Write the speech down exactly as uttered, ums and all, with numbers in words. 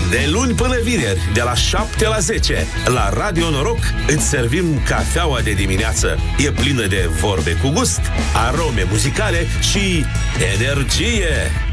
De luni până vineri, de la șapte la zece, la Radio Noroc, îți servim cafeaua de dimineață. E plină de vorbe cu gust, arome muzicale și energie.